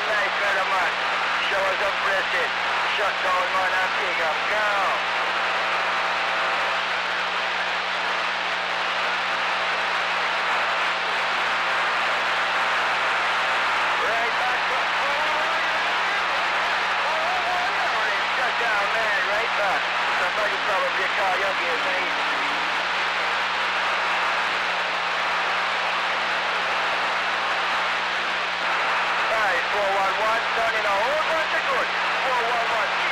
nice weather, man. Showers of blessing. Shut down, man, and pick up. Go. Right back. Shut down, man. Right back. Somebody probably call your gears, mate. 411, turning a whole bunch of good. 411.